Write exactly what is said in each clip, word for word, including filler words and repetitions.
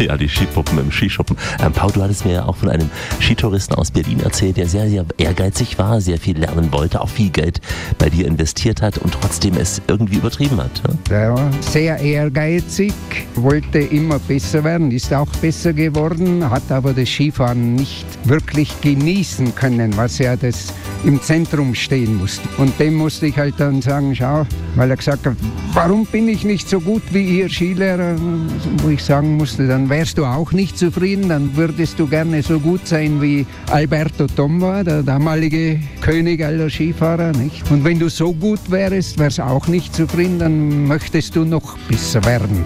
Ja, die Skipuppen im Skischuppen. Ähm, Paul, du hattest mir ja auch von einem Skitouristen aus Berlin erzählt, der sehr, sehr ehrgeizig war, sehr viel lernen wollte, auch viel Geld bei dir investiert hat und trotzdem es irgendwie übertrieben hat. Ne? Der war sehr ehrgeizig, wollte immer besser werden, ist auch besser geworden, hat aber das Skifahren nicht wirklich genießen können, was ja das im Zentrum stehen musste. Und dem musste ich halt dann sagen, schau, weil er gesagt hat, warum bin ich nicht so gut wie Ihr Skilehrer? Wo ich sagen musste, dann wärst du auch nicht zufrieden, dann würdest du gerne so gut sein wie Alberto Tomba, der damalige König aller Skifahrer, nicht? Und wenn du so gut wärst, wärst du auch nicht zufrieden, dann möchtest du noch besser werden.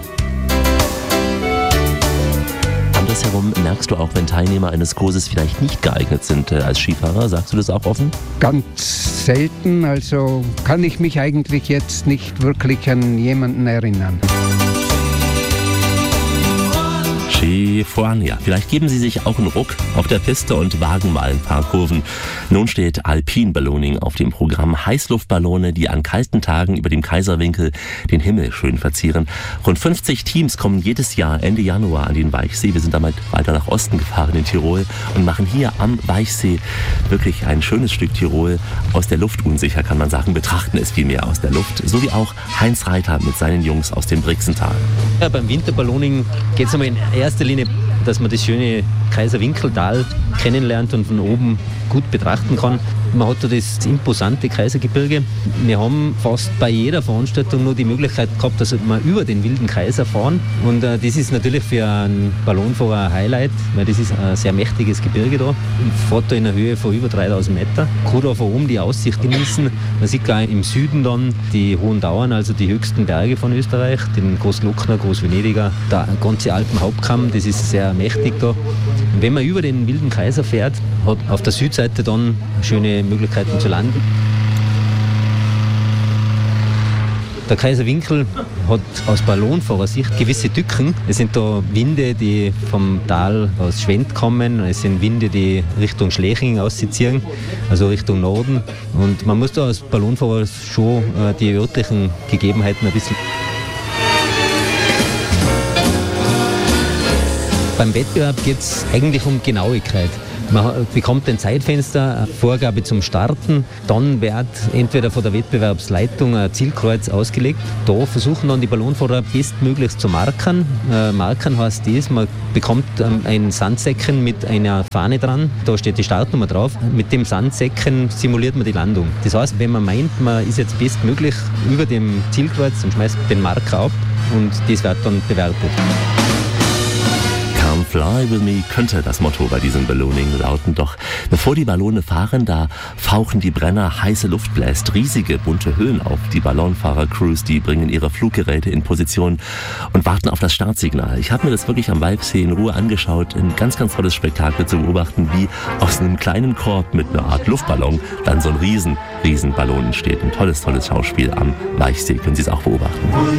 Andersherum merkst du auch, wenn Teilnehmer eines Kurses vielleicht nicht geeignet sind äh, als Skifahrer? Sagst du das auch offen? Ganz selten, also kann ich mich eigentlich jetzt nicht wirklich an jemanden erinnern. Skifahren, ja. Vielleicht geben Sie sich auch einen Ruck auf der Piste und wagen mal ein paar Kurven. Nun steht Alpine Ballooning auf dem Programm. Heißluftballone, die an kalten Tagen über dem Kaiserwinkel den Himmel schön verzieren. Rund fünfzig Teams kommen jedes Jahr Ende Januar an den Weichsee. Wir sind damit weiter nach Osten gefahren in Tirol und machen hier am Weichsee wirklich ein schönes Stück Tirol aus der Luft unsicher, kann man sagen. Betrachten es vielmehr aus der Luft. So wie auch Heinz Reiter mit seinen Jungs aus dem Brixental. Ja, beim Winterballooning geht es einmal in erster Linie, dass man das schöne Kaiserwinkeltal kennenlernt und von oben gut betrachten kann. Man hat da das imposante Kaisergebirge. Wir haben fast bei jeder Veranstaltung nur die Möglichkeit gehabt, dass wir über den wilden Kaiser fahren. Und äh, das ist natürlich für einen Ballonfahrer ein Highlight, weil das ist ein sehr mächtiges Gebirge da. Man fährt da in einer Höhe von über dreitausend Meter. Man kann da von oben die Aussicht genießen. Man sieht gleich im Süden dann die Hohen Dauern, also die höchsten Berge von Österreich, den Großglockner, Großvenediger, der ganze Alpenhauptkamm, das ist sehr mächtig da. Und wenn man über den wilden Kaiser fährt, hat auf der Südseite dann schöne Möglichkeiten zu landen. Der Kaiserwinkel hat aus Ballonfahrersicht gewisse Tücken. Es sind da Winde, die vom Tal aus Schwend kommen. Es sind Winde, die Richtung Schleching ausziehen, also Richtung Norden. Und man muss da als Ballonfahrer schon äh, die örtlichen Gegebenheiten ein bisschen. Beim Wettbewerb geht es eigentlich um Genauigkeit. Man bekommt ein Zeitfenster, eine Vorgabe zum Starten, dann wird entweder von der Wettbewerbsleitung ein Zielkreuz ausgelegt. Da versuchen dann die Ballonfahrer bestmöglichst zu markern. Äh, markern heißt das, man bekommt ähm, ein Sandsäckchen mit einer Fahne dran, da steht die Startnummer drauf. Mit dem Sandsäckchen simuliert man die Landung. Das heißt, wenn man meint, man ist jetzt bestmöglich über dem Zielkreuz, dann schmeißt man den Marker ab und das wird dann bewertet. Fly with me könnte das Motto bei diesem Ballooning lauten. Doch bevor die Ballone fahren, da fauchen die Brenner heiße Luft bläst riesige bunte Hüllen auf. Die Ballonfahrer-Crews, die bringen ihre Fluggeräte in Position und warten auf das Startsignal. Ich habe mir das wirklich am Weichsee in Ruhe angeschaut. Ein ganz, ganz tolles Spektakel zu beobachten, wie aus einem kleinen Korb mit einer Art Luftballon dann so ein riesen, riesen Ballon entsteht. Ein tolles, tolles Schauspiel am Weichsee. Können Sie es auch beobachten.